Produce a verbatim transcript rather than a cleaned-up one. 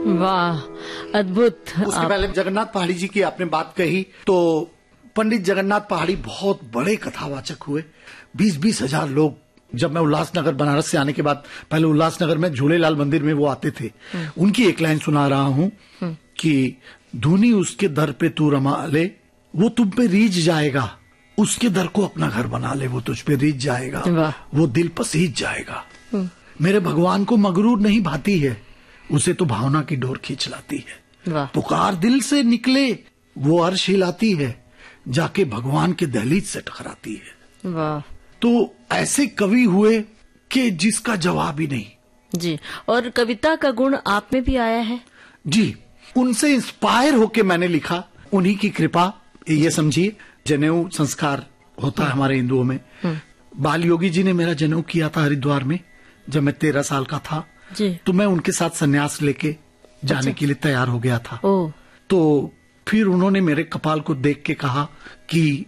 वाह, अद्भुत। उसके आप... पहले जगन्नाथ पहाड़ी जी की आपने बात कही, तो पंडित जगन्नाथ पहाड़ी बहुत बड़े कथावाचक हुए। बीस बीस हजार लोग, जब मैं उल्लासनगर बनारस से आने के बाद पहले उल्लासनगर में झूलेलाल मंदिर में वो आते थे, उनकी एक लाइन सुना रहा हूं कि धुनी उसके दर पे तू रमा ले, वो तुम पे रीझ जाएगा, उसके दर को अपना घर बना ले, वो तुझ पे रीझ जाएगा, वो दिल पसीज जाएगा। मेरे भगवान को मगरूर नहीं भाती है, उसे तो भावना की डोर खींच लाती है। पुकार दिल से निकले, वो अर्श हिलाती है, जाके भगवान के दहलीज से टकराती है। वाह। तो ऐसे कवि हुए कि जिसका जवाब ही नहीं। जी, और कविता का गुण आप में भी आया है? जी, उनसे इंस्पायर होके मैंने लिखा, उन्हीं की कृपा। ये समझिए, जनेऊ संस्कार होता है हमारे हिंदुओं में। बाल योगी जी ने मेरा जनेऊ किया था हरिद्वार में, जब मैं तेरह साल का था जी। तो मैं उनके साथ सन्यास लेके जाने अच्छा। के लिए तैयार हो गया था। ओ। तो फिर उन्होंने मेरे कपाल को देख के कहा कि